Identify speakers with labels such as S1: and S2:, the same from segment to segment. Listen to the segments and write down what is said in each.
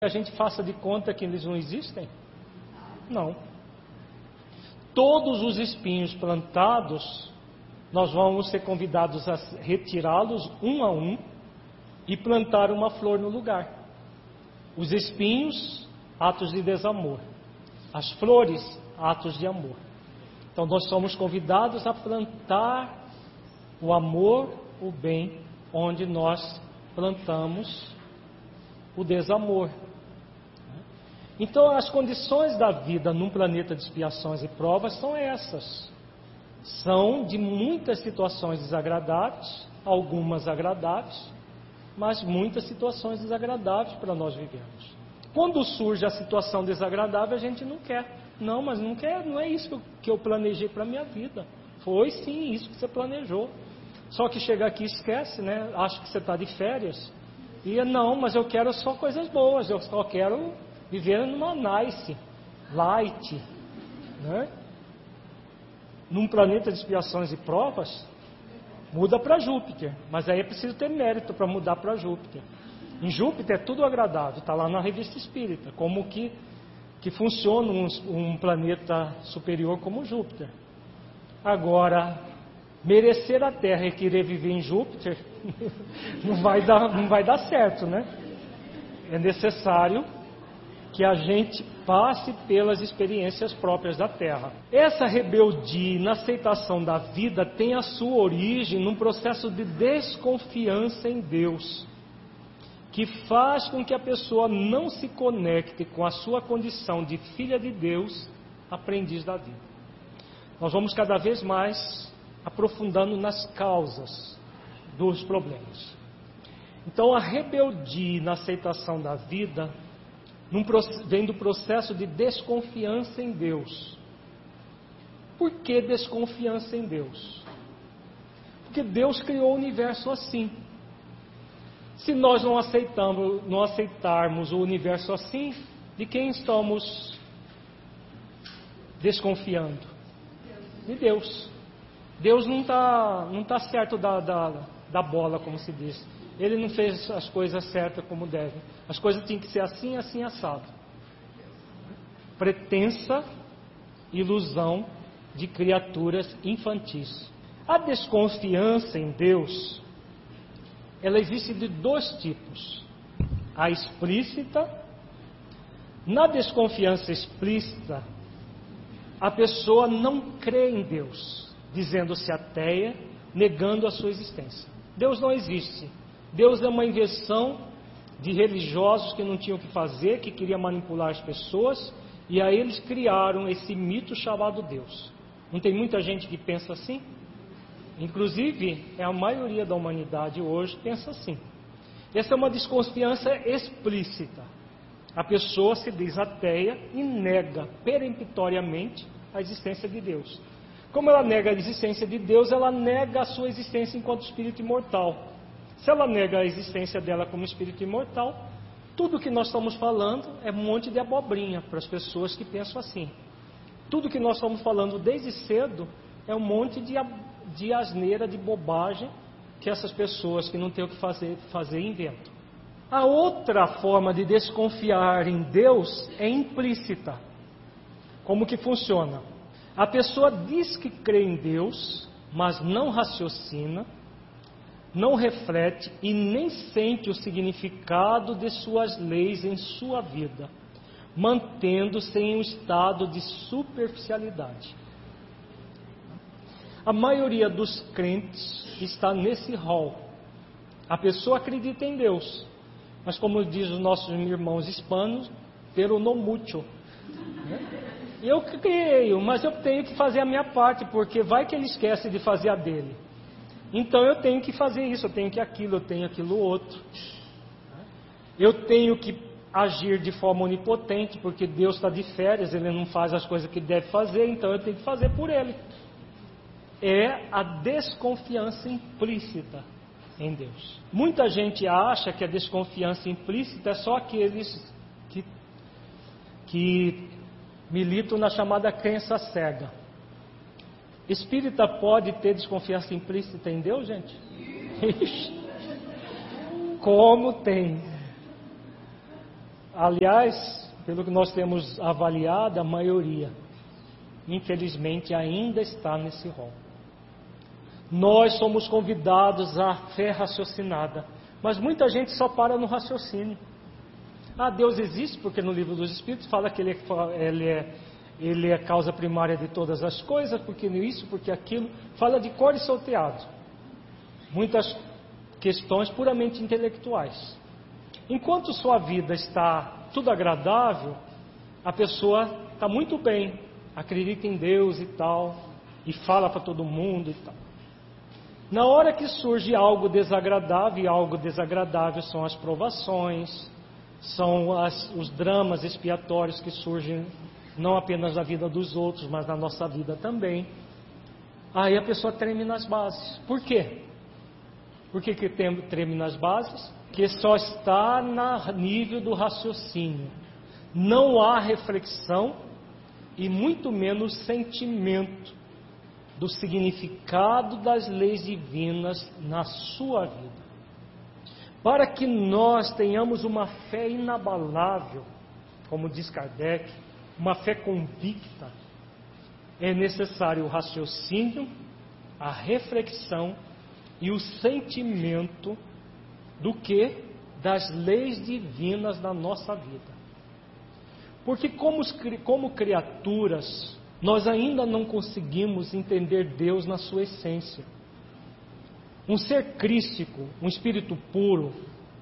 S1: a gente faça de conta que eles não existem? Não. Todos os espinhos plantados, nós vamos ser convidados a retirá-los um a um e plantar uma flor no lugar. Os espinhos, atos de desamor. As flores, atos de amor. Então nós somos convidados a plantar o amor, o bem, onde nós plantamos o desamor. Então as condições da vida num planeta de expiações e provas são essas. São de muitas situações desagradáveis, algumas agradáveis, mas muitas situações desagradáveis para nós vivermos. Quando surge a situação desagradável, a gente não quer. Não, mas não quer, não é isso que eu planejei para a minha vida. Foi sim isso que você planejou. Só que chega aqui e esquece, né? Acha que você está de férias. E não, mas eu quero só coisas boas, eu só quero viver numa nice, light, né? Num planeta de expiações e provas, muda para Júpiter, mas aí é preciso ter mérito para mudar para Júpiter. Em Júpiter é tudo agradável, está lá na Revista Espírita, como que funciona um planeta superior como Júpiter. Agora, merecer a Terra e querer viver em Júpiter não vai dar certo, né? É necessário que a gente passe pelas experiências próprias da Terra. Essa rebeldia e inaceitação da vida tem a sua origem num processo de desconfiança em Deus, que faz com que a pessoa não se conecte com a sua condição de filha de Deus, aprendiz da vida. Nós vamos cada vez mais aprofundando nas causas dos problemas. Então a rebeldia na aceitação da vida vem do processo de desconfiança em Deus. Por que desconfiança em Deus? Porque Deus criou o universo assim. Se nós não aceitarmos o universo assim, de quem estamos desconfiando? De Deus. Deus não tá certo da bola, como se diz. Ele não fez as coisas certas como deve. As coisas tinham que ser assim, assim, assado. Pretensa ilusão de criaturas infantis. A desconfiança em Deus, ela existe de dois tipos. A explícita. Na desconfiança explícita, a pessoa não crê em Deus, dizendo-se ateia, negando a sua existência. Deus não existe. Deus é uma invenção de religiosos que não tinham o que fazer, que queriam manipular as pessoas, e aí eles criaram esse mito chamado Deus. Não tem muita gente que pensa assim? Inclusive, a maioria da humanidade hoje pensa assim. Essa é uma desconfiança explícita. A pessoa se diz ateia e nega peremptoriamente a existência de Deus. Como ela nega a existência de Deus, ela nega a sua existência enquanto espírito imortal. Se ela nega a existência dela como espírito imortal, tudo que nós estamos falando é um monte de abobrinha para as pessoas que pensam assim. Tudo que nós estamos falando desde cedo é um monte de asneira, de bobagem que essas pessoas que não têm o que fazer inventam. A outra forma de desconfiar em Deus é implícita. Como que funciona? A pessoa diz que crê em Deus, mas não raciocina, não reflete e nem sente o significado de suas leis em sua vida, mantendo-se em um estado de superficialidade. A maioria dos crentes está nesse rol. A pessoa acredita em Deus, mas como diz os nossos irmãos hispanos, pero no mucho. Eu creio, mas eu tenho que fazer a minha parte, porque vai que ele esquece de fazer a dele. Então eu tenho que fazer isso, eu tenho que aquilo, eu tenho aquilo outro. Eu tenho que agir de forma onipotente, porque Deus está de férias, Ele não faz as coisas que deve fazer, então eu tenho que fazer por Ele. É a desconfiança implícita em Deus. Muita gente acha que a desconfiança implícita é só aqueles que militam na chamada crença cega. Espírita pode ter desconfiança implícita em Deus, gente? Como tem? Aliás, pelo que nós temos avaliado, a maioria, infelizmente, ainda está nesse rol. Nós somos convidados à fé raciocinada, mas muita gente só para no raciocínio. Deus existe porque no livro dos Espíritos fala que Ele é a causa primária de todas as coisas, porque isso, porque aquilo, fala de cor e salteado. Muitas questões puramente intelectuais. Enquanto sua vida está tudo agradável, a pessoa está muito bem, acredita em Deus e tal, e fala para todo mundo e tal. Na hora que surge algo desagradável, e algo desagradável são as provações, são os dramas expiatórios que surgem não apenas na vida dos outros, mas na nossa vida também. Aí a pessoa treme nas bases. Por quê? Por que treme nas bases? Porque só está no nível do raciocínio. Não há reflexão e muito menos sentimento do significado das leis divinas na sua vida. Para que nós tenhamos uma fé inabalável, como diz Kardec, uma fé convicta, é necessário o raciocínio, a reflexão e o sentimento do que? Das leis divinas da nossa vida. Porque como criaturas, nós ainda não conseguimos entender Deus na sua essência. Um ser crístico, um espírito puro,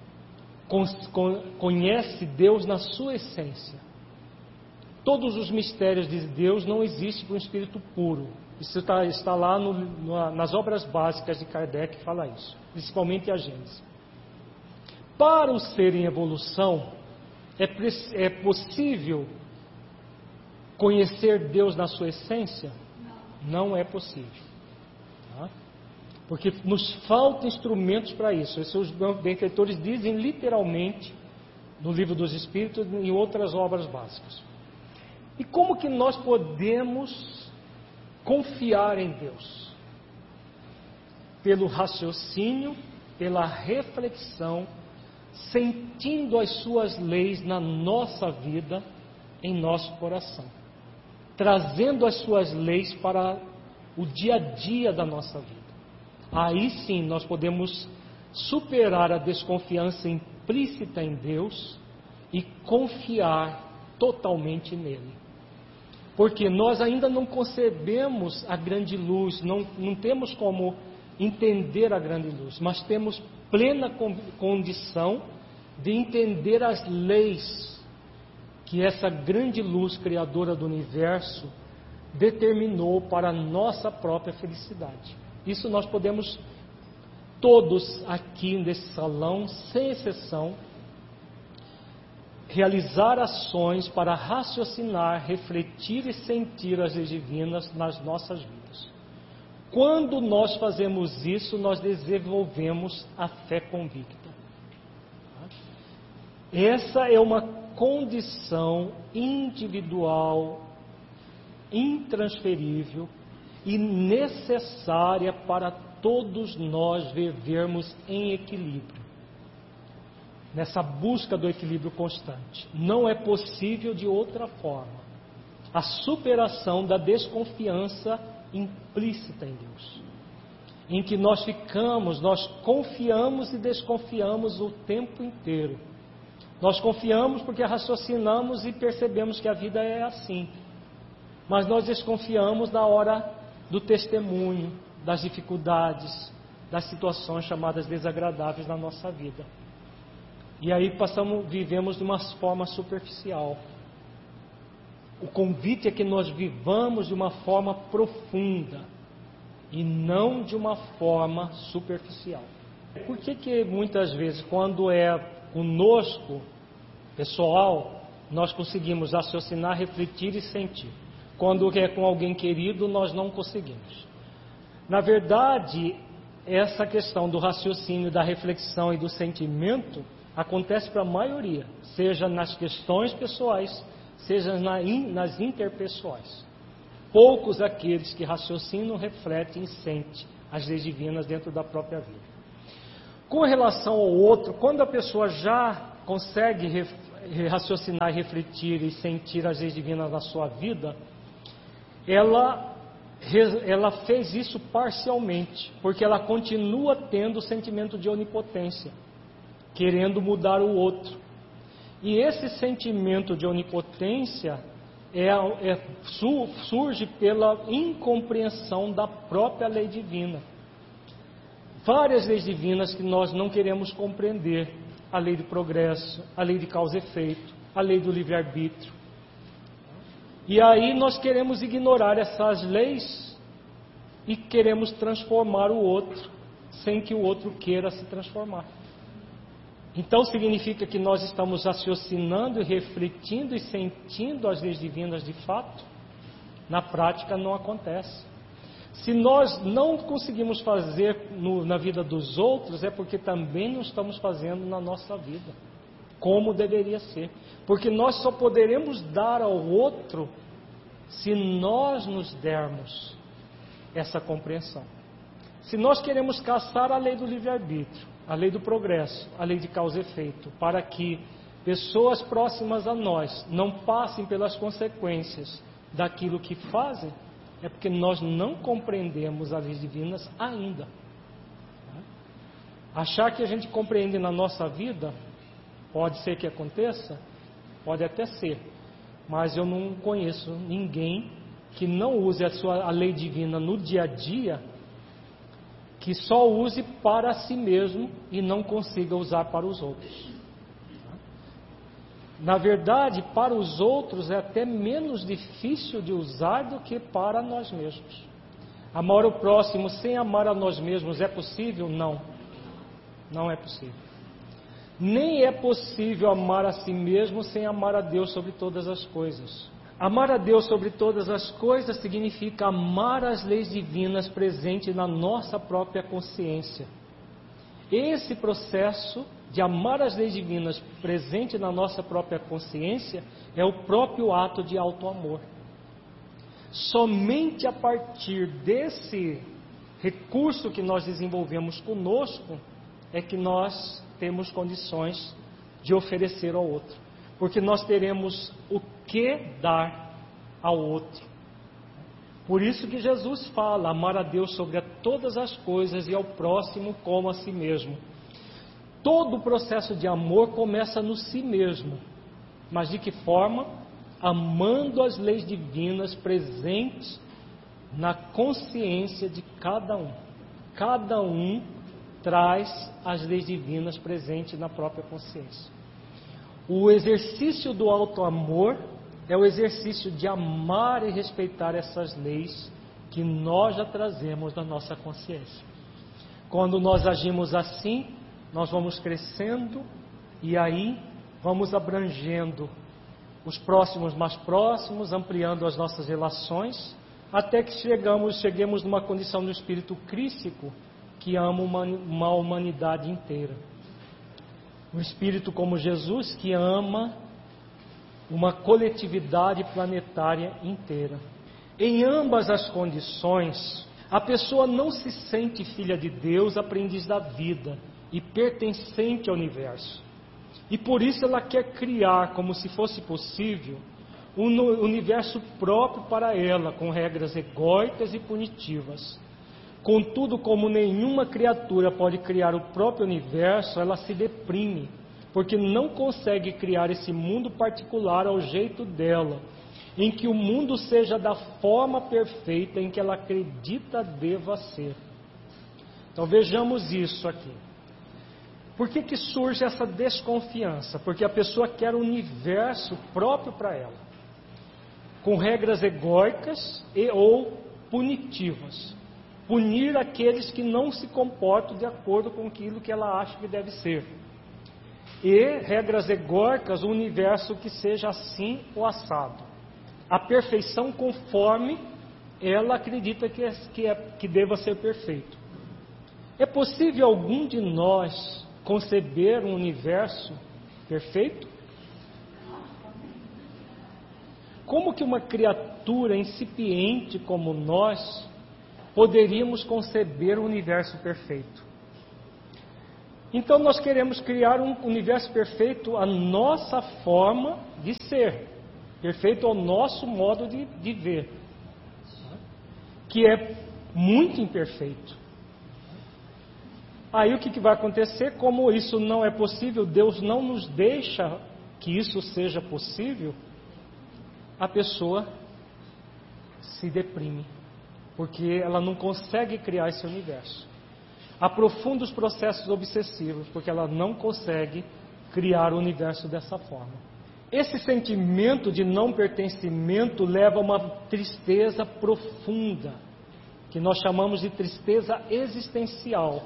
S1: conhece Deus na sua essência. Todos os mistérios de Deus não existem para um espírito puro. Isso está lá nas obras básicas de Kardec que fala isso, principalmente a Gênese. Para o ser em evolução, é possível conhecer Deus na sua essência? Não é possível. Tá? Porque nos faltam instrumentos para isso. Os benfeitores dizem literalmente no Livro dos Espíritos e em outras obras básicas. E como que nós podemos confiar em Deus? Pelo raciocínio, pela reflexão, sentindo as suas leis na nossa vida, em nosso coração, trazendo as suas leis para o dia a dia da nossa vida. Aí sim nós podemos superar a desconfiança implícita em Deus e confiar totalmente nele. Porque nós ainda não concebemos a grande luz, não temos como entender a grande luz, mas temos plena condição de entender as leis que essa grande luz criadora do universo determinou para a nossa própria felicidade. Isso nós podemos, todos aqui nesse salão, sem exceção, realizar ações para raciocinar, refletir e sentir as leis divinas nas nossas vidas. Quando nós fazemos isso, nós desenvolvemos a fé convicta. Essa é uma condição individual, intransferível e necessária para todos nós vivermos em equilíbrio. Nessa busca do equilíbrio constante. Não é possível de outra forma. A superação da desconfiança implícita em Deus. Em que nós confiamos e desconfiamos o tempo inteiro. Nós confiamos porque raciocinamos e percebemos que a vida é assim. Mas nós desconfiamos na hora do testemunho, das dificuldades, das situações chamadas desagradáveis na nossa vida. E aí vivemos de uma forma superficial. O convite é que nós vivamos de uma forma profunda e não de uma forma superficial. Por que muitas vezes, quando é conosco, pessoal, nós conseguimos raciocinar, refletir e sentir? Quando é com alguém querido, nós não conseguimos. Na verdade, essa questão do raciocínio, da reflexão e do sentimento acontece para a maioria, seja nas questões pessoais, seja nas interpessoais. Poucos aqueles que raciocinam, refletem e sentem as leis divinas dentro da própria vida. Com relação ao outro, quando a pessoa já consegue raciocinar, refletir e sentir as leis divinas na sua vida, ela fez isso parcialmente, porque ela continua tendo o sentimento de onipotência, querendo mudar o outro. E esse sentimento de onipotência surge pela incompreensão da própria lei divina. Várias leis divinas que nós não queremos compreender: a lei do progresso, a lei de causa e efeito, a lei do livre-arbítrio. E aí nós queremos ignorar essas leis e queremos transformar o outro, sem que o outro queira se transformar. Então significa que nós estamos raciocinando e refletindo e sentindo as leis divinas de fato? Na prática não acontece. Se nós não conseguimos fazer na vida dos outros, é porque também não estamos fazendo na nossa vida, como deveria ser. Porque nós só poderemos dar ao outro se nós nos dermos essa compreensão. Se nós queremos caçar a lei do livre-arbítrio, a lei do progresso, a lei de causa e efeito, para que pessoas próximas a nós não passem pelas consequências daquilo que fazem, é porque nós não compreendemos as leis divinas ainda. Achar que a gente compreende na nossa vida, pode ser que aconteça, pode até ser, mas eu não conheço ninguém que não use a lei divina no dia a dia, que só use para si mesmo e não consiga usar para os outros. Na verdade, para os outros é até menos difícil de usar do que para nós mesmos. Amar o próximo sem amar a nós mesmos é possível? Não. Não é possível. Nem é possível amar a si mesmo sem amar a Deus sobre todas as coisas. Amar a Deus sobre todas as coisas significa amar as leis divinas presentes na nossa própria consciência. Esse processo de amar as leis divinas presente na nossa própria consciência é o próprio ato de auto-amor. Somente a partir desse recurso que nós desenvolvemos conosco é que nós temos condições de oferecer ao outro, porque nós teremos o que dar ao outro. Por isso que Jesus fala: amar a Deus sobre todas as coisas e ao próximo como a si mesmo. Todo o processo de amor começa no si mesmo. Mas de que forma? Amando as leis divinas presentes na consciência de cada um. Cada um traz as leis divinas presentes na própria consciência. O exercício do auto-amor é o exercício de amar e respeitar essas leis que nós já trazemos na nossa consciência. Quando nós agimos assim, nós vamos crescendo e aí vamos abrangendo os próximos mais próximos, ampliando as nossas relações, até que cheguemos numa condição do espírito crístico que ama uma humanidade inteira. Um espírito como Jesus que ama uma coletividade planetária inteira. Em ambas as condições, a pessoa não se sente filha de Deus, aprendiz da vida e pertencente ao universo. E por isso ela quer criar, como se fosse possível, um universo próprio para ela, com regras egóicas e punitivas. Contudo, como nenhuma criatura pode criar o próprio universo, ela se deprime, porque não consegue criar esse mundo particular ao jeito dela, em que o mundo seja da forma perfeita em que ela acredita deva ser. Então vejamos isso aqui. Por que surge essa desconfiança? Porque a pessoa quer um universo próprio para ela, com regras egóicas e ou punitivas. Punir aqueles que não se comportam de acordo com aquilo que ela acha que deve ser. E regras egóicas, um universo que seja assim ou assado. A perfeição conforme ela acredita que deva ser perfeito. É possível algum de nós conceber um universo perfeito? Como que uma criatura incipiente como nós poderíamos conceber um universo perfeito? Então nós queremos criar um universo perfeito à nossa forma de ser, perfeito ao nosso modo de ver, que é muito imperfeito. Aí o que vai acontecer? Como isso não é possível, Deus não nos deixa que isso seja possível, a pessoa se deprime, porque ela não consegue criar esse universo. Aprofunda os processos obsessivos, porque ela não consegue criar o universo dessa forma. Esse sentimento de não pertencimento leva a uma tristeza profunda, que nós chamamos de tristeza existencial,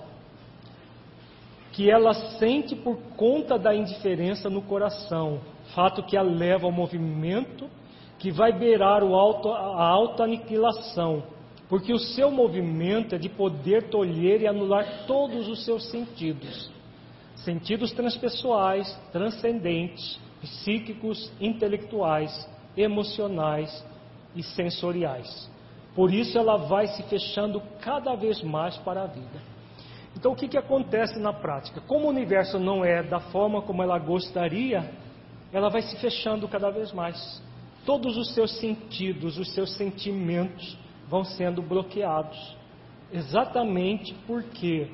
S1: que ela sente por conta da indiferença no coração, fato que a leva ao movimento que vai beirar a autoaniquilação, porque o seu movimento é de poder tolher e anular todos os seus sentidos, sentidos transpessoais, transcendentes, psíquicos, intelectuais, emocionais e sensoriais. Por isso ela vai se fechando cada vez mais para a vida. Então o que acontece na prática? Como o universo não é da forma como ela gostaria, ela vai se fechando cada vez mais. Todos os seus sentidos, os seus sentimentos vão sendo bloqueados, exatamente porque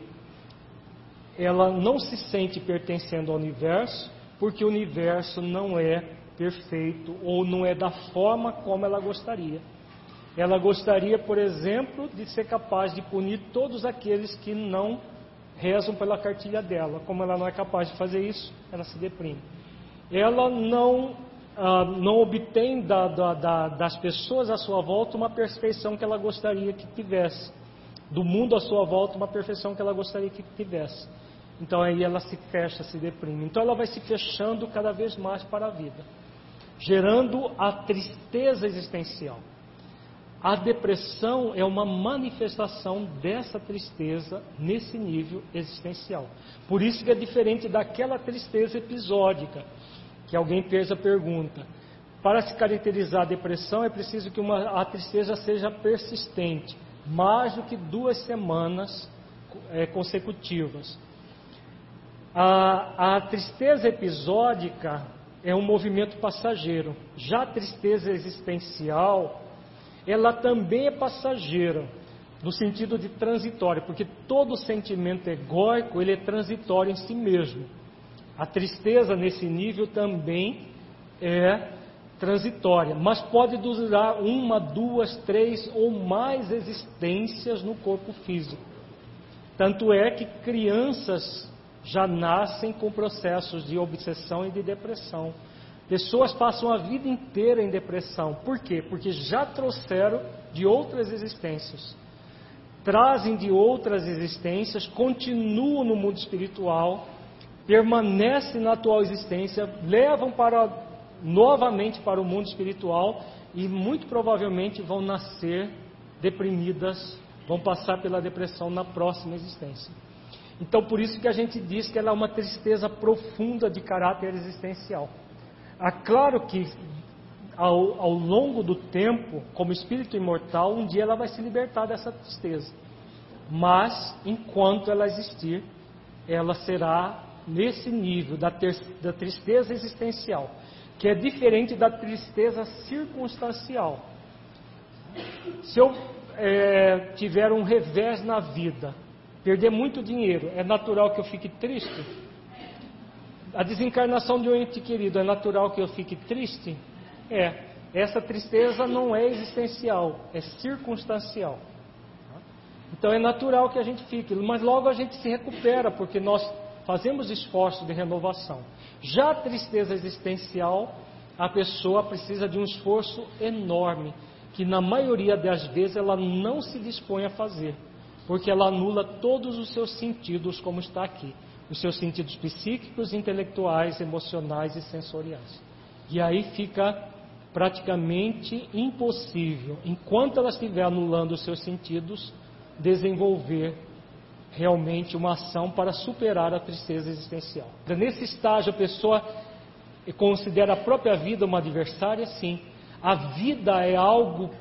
S1: ela não se sente pertencendo ao universo, porque o universo não é perfeito ou não é da forma como ela gostaria. Ela gostaria, por exemplo, de ser capaz de punir todos aqueles que não rezam pela cartilha dela. Como ela não é capaz de fazer isso, ela se deprime. Ela não obtém das pessoas à sua volta uma perfeição que ela gostaria que tivesse. Do mundo à sua volta, uma perfeição que ela gostaria que tivesse. Então aí ela se fecha, se deprime. Então ela vai se fechando cada vez mais para a vida, gerando a tristeza existencial. A depressão é uma manifestação dessa tristeza nesse nível existencial. Por isso que é diferente daquela tristeza episódica, que alguém fez a pergunta. Para se caracterizar a depressão é preciso que a tristeza seja persistente, mais do que 2 semanas consecutivas. A tristeza episódica é um movimento passageiro. Já a tristeza existencial, ela também é passageira, no sentido de transitória, porque todo sentimento egóico, ele é transitório em si mesmo. A tristeza nesse nível também é transitória, mas pode durar 1, 2, 3 ou mais existências no corpo físico. Tanto é que crianças já nascem com processos de obsessão e de depressão. Pessoas passam a vida inteira em depressão. Por quê? Porque já trouxeram de outras existências. Trazem de outras existências, continuam no mundo espiritual, permanecem na atual existência, levam novamente para o mundo espiritual e muito provavelmente vão nascer deprimidas, vão passar pela depressão na próxima existência. Então por isso que a gente diz que ela é uma tristeza profunda de caráter existencial. Claro que ao longo do tempo, como espírito imortal, um dia ela vai se libertar dessa tristeza. Mas, enquanto ela existir, ela será nesse nível da tristeza existencial, que é diferente da tristeza circunstancial. Se eu tiver um revés na vida, perder muito dinheiro, é natural que eu fique triste? A desencarnação de um ente querido, é natural que eu fique triste? Essa tristeza não é existencial, é circunstancial. Então é natural que a gente fique, mas logo a gente se recupera, porque nós fazemos esforço de renovação. Já a tristeza existencial, a pessoa precisa de um esforço enorme, que na maioria das vezes ela não se dispõe a fazer, porque ela anula todos os seus sentidos, como está aqui. Os seus sentidos psíquicos, intelectuais, emocionais e sensoriais. E aí fica praticamente impossível, enquanto ela estiver anulando os seus sentidos, desenvolver realmente uma ação para superar a tristeza existencial. Nesse estágio, a pessoa considera a própria vida uma adversária? Sim. A vida é algo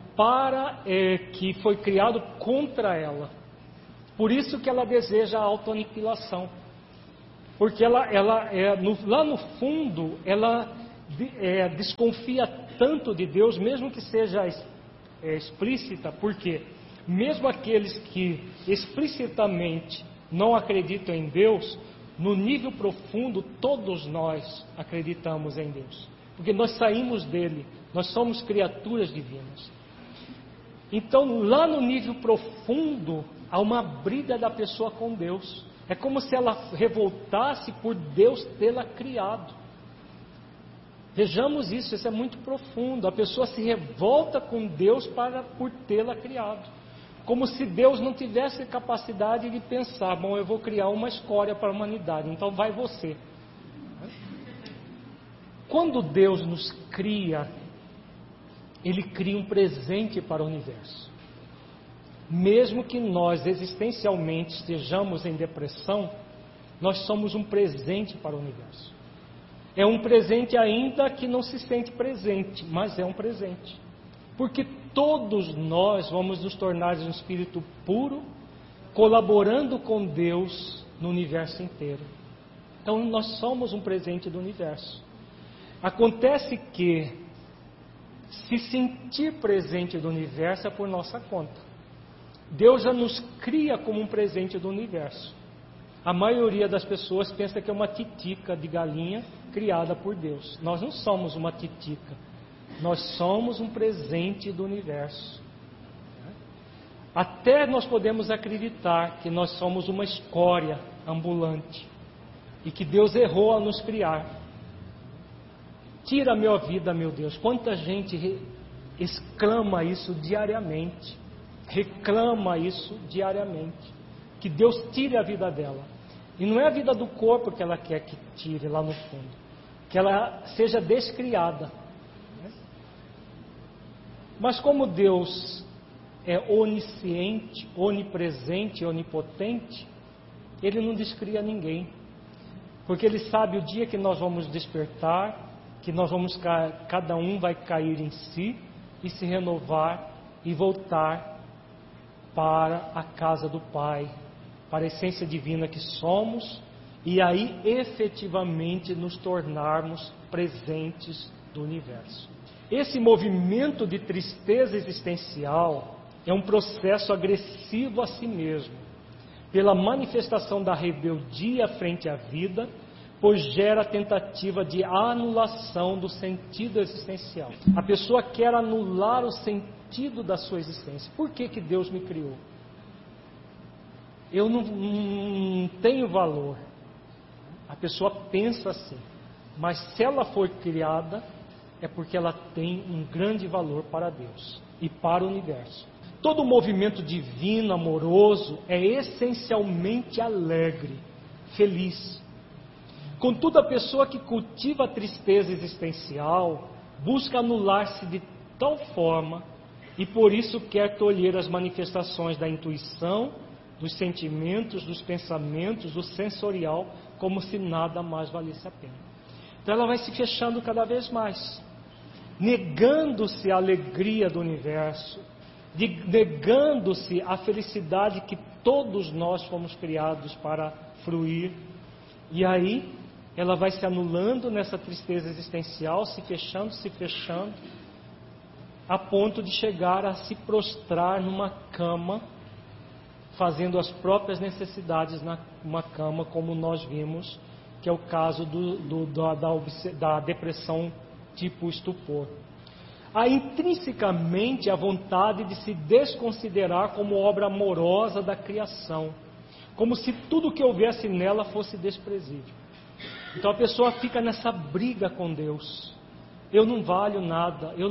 S1: que foi criado contra ela. Por isso que ela deseja a autoaniquilação. Porque lá no fundo, ela desconfia tanto de Deus, mesmo que seja explícita, porque mesmo aqueles que explicitamente não acreditam em Deus, no nível profundo, todos nós acreditamos em Deus. Porque nós saímos dele, nós somos criaturas divinas. Então, lá no nível profundo, há uma briga da pessoa com Deus. É como se ela revoltasse por Deus tê-la criado. Vejamos isso, isso é muito profundo. A pessoa se revolta com Deus por tê-la criado. Como se Deus não tivesse capacidade de pensar, bom, eu vou criar uma escória para a humanidade, então vai você. Quando Deus nos cria, Ele cria um presente para o universo. Mesmo que nós existencialmente estejamos em depressão, nós somos um presente para o universo. É um presente ainda que não se sente presente, mas é um presente. Porque todos nós vamos nos tornar um espírito puro, colaborando com Deus no universo inteiro. Então nós somos um presente do universo. Acontece que se sentir presente do universo é por nossa conta. Deus já nos cria como um presente do universo. A maioria das pessoas pensa que é uma titica de galinha criada por Deus. Nós não somos uma titica. Nós somos um presente do universo. Até nós podemos acreditar que nós somos uma escória ambulante e que Deus errou ao nos criar. Tira a minha vida, meu Deus. Quanta gente exclama isso diariamente. Reclama isso diariamente. Que Deus tire a vida dela. E não é a vida do corpo que ela quer que tire lá no fundo. Que ela seja descriada. Mas como Deus é onisciente, onipresente, onipotente, Ele não descria ninguém. Porque Ele sabe o dia que nós vamos despertar, que nós vamos, cada um vai cair em si e se renovar e voltar para a casa do Pai, para a essência divina que somos, e aí efetivamente nos tornarmos presentes do universo. Esse movimento de tristeza existencial é um processo agressivo a si mesmo, pela manifestação da rebeldia frente à vida, pois gera a tentativa de anulação do sentido existencial. A pessoa quer anular o sentido da sua existência. Por que Deus me criou? Eu não tenho valor. A pessoa pensa assim. Mas se ela for criada, é porque ela tem um grande valor para Deus e para o universo. Todo movimento divino, amoroso, é essencialmente alegre, feliz. Contudo, a pessoa que cultiva a tristeza existencial busca anular-se de tal forma e por isso quer tolher as manifestações da intuição, dos sentimentos, dos pensamentos, do sensorial, como se nada mais valesse a pena. Então ela vai se fechando cada vez mais, negando-se a alegria do universo, negando-se a felicidade que todos nós fomos criados para fruir. E aí ela vai se anulando nessa tristeza existencial, se fechando, a ponto de chegar a se prostrar numa cama, fazendo as próprias necessidades numa cama, como nós vimos, que é o caso da depressão tipo estupor. Há intrinsecamente a vontade de se desconsiderar como obra amorosa da criação, como se tudo que houvesse nela fosse desprezível. Então a pessoa fica nessa briga com Deus. Eu não valho nada, eu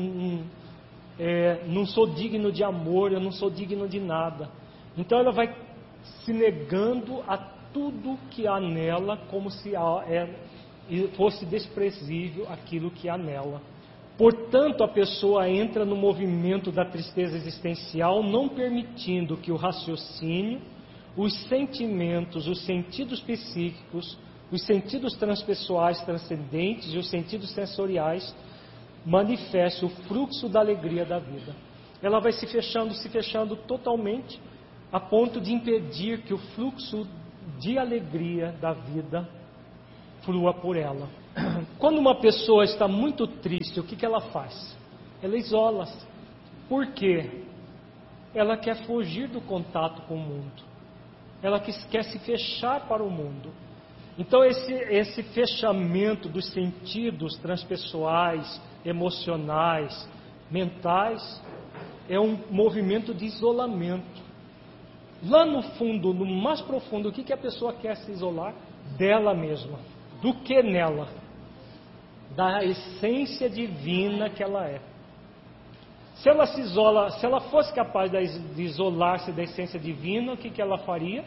S1: não sou digno de amor, eu não sou digno de nada. Então ela vai se negando a tudo que há nela, como se fosse desprezível aquilo que há nela. Portanto, a pessoa entra no movimento da tristeza existencial, não permitindo que o raciocínio, os sentimentos, os sentidos psíquicos, os sentidos transpessoais transcendentes e os sentidos sensoriais manifestem o fluxo da alegria da vida. Ela vai se fechando totalmente, a ponto de impedir que o fluxo de alegria da vida flua por ela. Quando uma pessoa está muito triste, o que ela faz? Ela isola-se. Por quê? Ela quer fugir do contato com o mundo. Ela quer se fechar para o mundo. Então esse fechamento dos sentidos transpessoais, emocionais, mentais, é um movimento de isolamento. Lá no fundo, no mais profundo, o que a pessoa quer se isolar? Dela mesma. Do que nela? Da essência divina que ela é. Se ela se isola, se ela fosse capaz de isolar-se da essência divina, o que ela faria?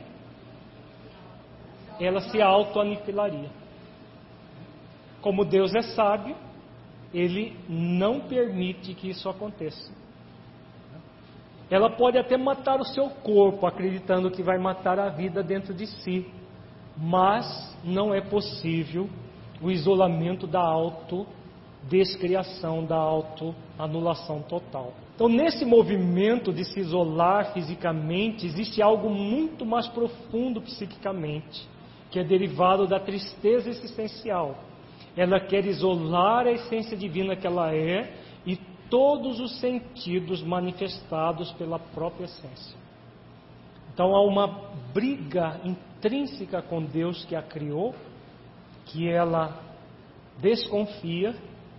S1: Ela se auto-aniquilaria. Como Deus é sábio, Ele não permite que isso aconteça. Ela pode até matar o seu corpo, acreditando que vai matar a vida dentro de si, mas não é possível o isolamento da autodescriação, da autoanulação total. Então, nesse movimento de se isolar fisicamente, existe algo muito mais profundo psiquicamente, que é derivado da tristeza existencial. Ela quer isolar a essência divina que ela é e todos os sentidos manifestados pela própria essência. Então há uma briga intrínseca com Deus que a criou, que ela desconfia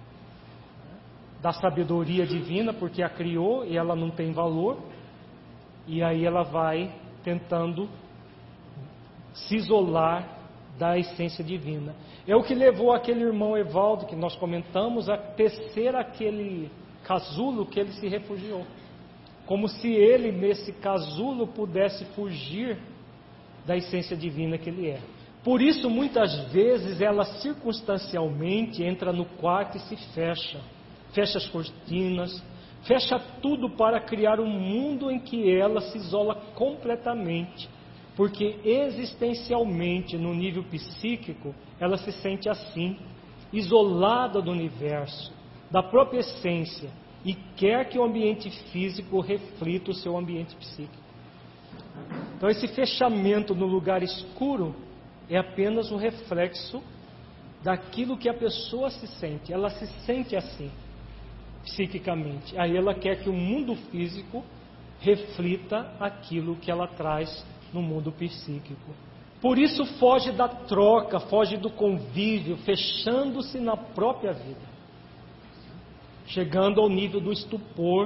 S1: da sabedoria divina, porque a criou e ela não tem valor, e aí ela vai tentando se isolar da essência divina. É o que levou aquele irmão Evaldo, que nós comentamos, a tecer aquele casulo que ele se refugiou. Como se ele, nesse casulo, pudesse fugir da essência divina que ele é. Por isso, muitas vezes, ela circunstancialmente entra no quarto e se fecha. Fecha as cortinas, fecha tudo para criar um mundo em que ela se isola completamente. Porque existencialmente, no nível psíquico, ela se sente assim, isolada do universo, da própria essência, e quer que o ambiente físico reflita o seu ambiente psíquico. Então esse fechamento no lugar escuro é apenas um reflexo daquilo que a pessoa se sente. Ela se sente assim, psiquicamente. Aí ela quer que o mundo físico reflita aquilo que ela traz no mundo psíquico. Por isso foge da troca, foge do convívio, fechando-se na própria vida, chegando ao nível do estupor,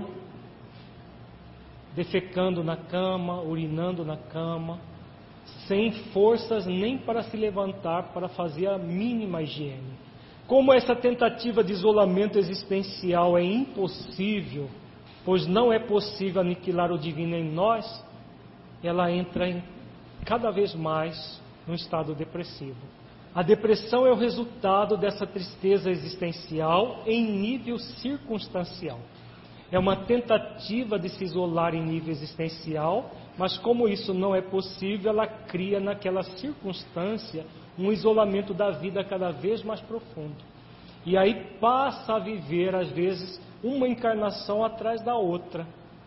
S1: defecando na cama, urinando na cama, sem forças nem para se levantar para fazer a mínima higiene. Como essa tentativa de isolamento existencial é impossível, pois não é possível aniquilar o divino em nós, ela entra cada vez mais no estado depressivo. A depressão é o resultado dessa tristeza existencial em nível circunstancial. É uma tentativa de se isolar em nível existencial, mas como isso não é possível, ela cria naquela circunstância um isolamento da vida cada vez mais profundo. E aí passa a viver, às vezes, uma encarnação atrás da outra.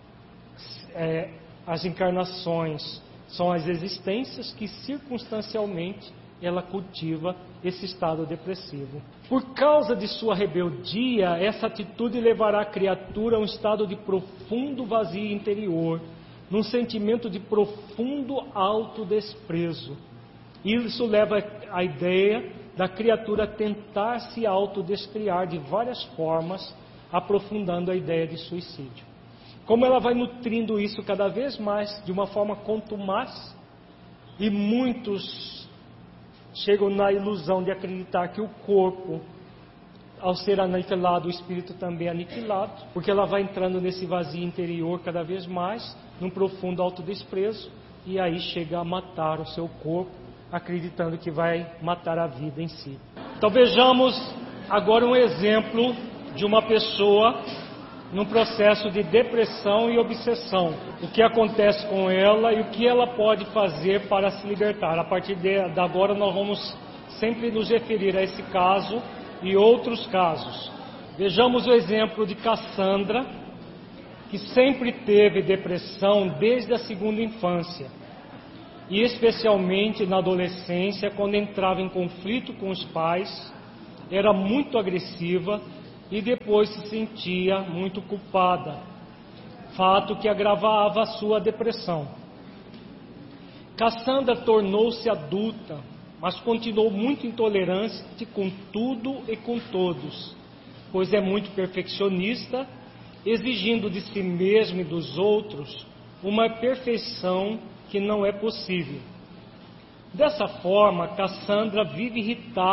S1: As encarnações são as existências que circunstancialmente ela cultiva esse estado depressivo. Por causa de sua rebeldia, essa atitude levará a criatura a um estado de profundo vazio interior, num sentimento de profundo autodesprezo. Isso leva à ideia da criatura tentar se autodescriar de várias formas, aprofundando a ideia de suicídio. Como ela vai nutrindo isso cada vez mais, de uma forma contumaz, e muitos chegam na ilusão de acreditar que o corpo, ao ser aniquilado, o espírito também é aniquilado, porque ela vai entrando nesse vazio interior cada vez mais, num profundo autodesprezo, e aí chega a matar o seu corpo, acreditando que vai matar a vida em si. Então vejamos agora um exemplo de uma pessoa num processo de depressão e obsessão. O que acontece com ela e o que ela pode fazer para se libertar. A partir de agora nós vamos sempre nos referir a esse caso e outros casos. Vejamos o exemplo de Cassandra, que sempre teve depressão desde a segunda infância. e especialmente na adolescência, quando entrava em conflito com os pais, era muito agressiva e depois se sentia muito culpada, fato que agravava a sua depressão. Cassandra tornou-se adulta, mas continuou muito intolerante com tudo e com todos, pois é muito perfeccionista, exigindo de si mesma e dos outros uma perfeição que não é possível. Dessa forma, Cassandra vive irritada